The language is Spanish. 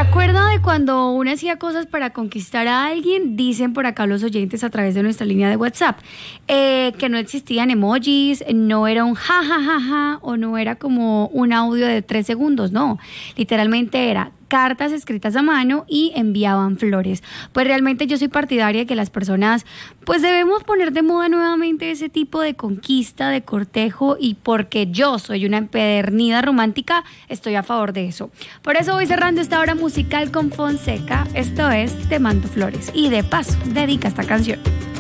acuerda de cuando uno hacía cosas para conquistar a alguien? Dicen por acá los oyentes a través de nuestra línea de WhatsApp que no existían emojis, no era un ja, ja, ja, ja, o no era como un audio de 3 segundos, no. Literalmente era cartas escritas a mano y enviaban flores. Pues realmente yo soy partidaria de que las personas pues debemos poner de moda nuevamente ese tipo de conquista, de cortejo, y porque yo soy una empedernida romántica, estoy a favor de eso. Por eso voy cerrando esta hora musical con Fonseca. Esto es Te Mando Flores y de paso dedica esta canción.